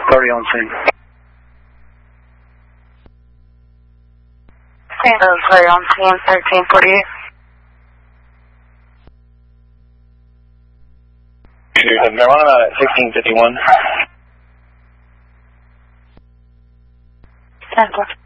Authority on scene. Authority on scene, 1348. Marijuana at 1651. 10-4.